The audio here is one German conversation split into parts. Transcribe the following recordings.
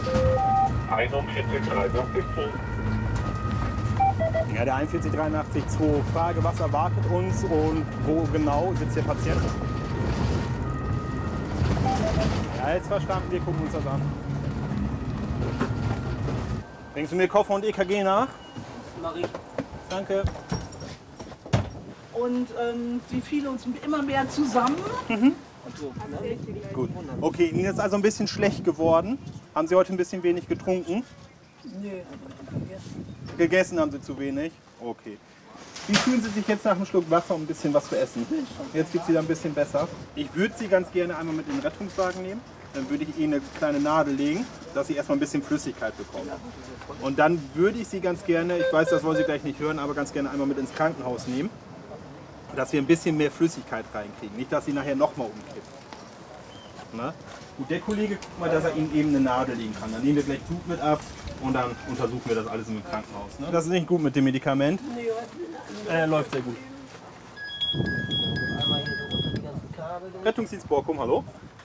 4183. Ja, der 4183-2. Frage, was erwartet uns und wo genau sitzt der Patient? Ja, jetzt verstanden, wir gucken uns das an. Bringst du mir Koffer und EKG nach? Mach ich. Danke. Und sie fielen uns immer mehr zusammen. Gut. Okay, Ihnen ist also ein bisschen schlecht geworden. Haben Sie heute ein bisschen wenig getrunken? Nö. Gegessen haben Sie zu wenig? Okay. Wie fühlen Sie sich jetzt nach einem Schluck Wasser und ein bisschen was zu essen? Jetzt geht es wieder ein bisschen besser. Ich würde Sie ganz gerne einmal mit in den Rettungswagen nehmen. Dann würde ich Ihnen eine kleine Nadel legen, dass Sie erstmal ein bisschen Flüssigkeit bekommen. Und dann würde ich Sie ganz gerne, ich weiß, das wollen Sie gleich nicht hören, aber ganz gerne einmal mit ins Krankenhaus nehmen, dass wir ein bisschen mehr Flüssigkeit reinkriegen. Nicht, dass Sie nachher nochmal umkippen. Na? Gut, der Kollege guckt mal, dass er Ihnen eben eine Nadel legen kann. Dann nehmen wir gleich Blut mit ab und dann untersuchen wir das alles im Krankenhaus. Ne? Das ist nicht gut mit dem Medikament. Läuft sehr gut. Einmal hier so unter die ganzen Kabel. Rettungsdienst Borkum, hallo?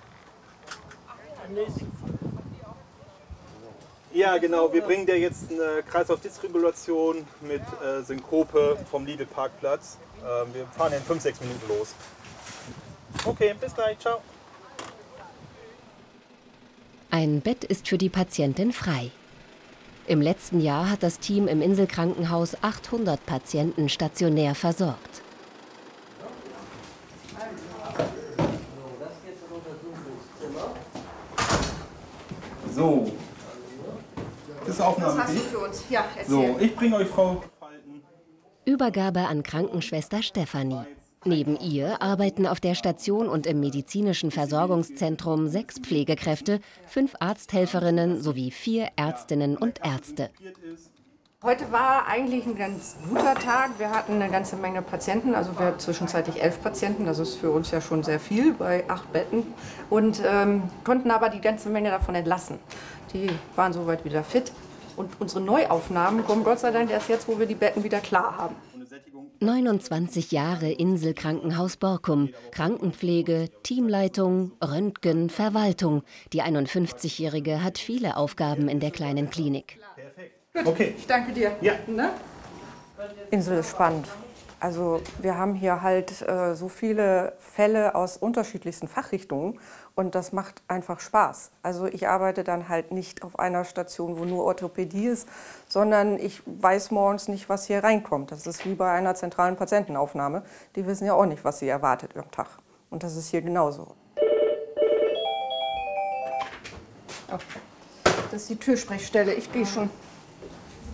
Ja, genau. Wir bringen dir jetzt eine Kreislaufdysregulation mit Synkope vom Lidl-Parkplatz. Wir fahren in 5-6 Minuten los. Okay, bis gleich. Ciao. Ein Bett ist für die Patientin frei. Im letzten Jahr hat das Team im Inselkrankenhaus 800 Patienten stationär versorgt. So. Das ist Aufnahme. Was hast du für uns? Ja, erzähl. So, ich bringe euch Frau Falten. Übergabe an Krankenschwester Stefanie. Neben ihr arbeiten auf der Station und im medizinischen Versorgungszentrum 6 Pflegekräfte, 5 Arzthelferinnen sowie 4 Ärztinnen und Ärzte. Heute war eigentlich ein ganz guter Tag. Wir hatten eine ganze Menge Patienten, also wir hatten zwischenzeitlich 11 Patienten. Das ist für uns ja schon sehr viel bei 8 Betten. Und konnten aber die ganze Menge davon entlassen. Die waren soweit wieder fit. Und unsere Neuaufnahmen kommen Gott sei Dank erst jetzt, wo wir die Betten wieder klar haben. 29 Jahre Inselkrankenhaus Borkum, Krankenpflege, Teamleitung, Röntgen, Verwaltung. Die 51-Jährige hat viele Aufgaben in der kleinen Klinik. Okay. Ich danke dir. Ja. Ne? Insel ist spannend. Also wir haben hier halt so viele Fälle aus unterschiedlichsten Fachrichtungen und das macht einfach Spaß. Also ich arbeite dann halt nicht auf einer Station, wo nur Orthopädie ist, sondern ich weiß morgens nicht, was hier reinkommt. Das ist wie bei einer zentralen Patientenaufnahme. Die wissen ja auch nicht, was sie erwartet am Tag. Und das ist hier genauso. Oh. Das ist die Türsprechstelle. Ich gehe schon.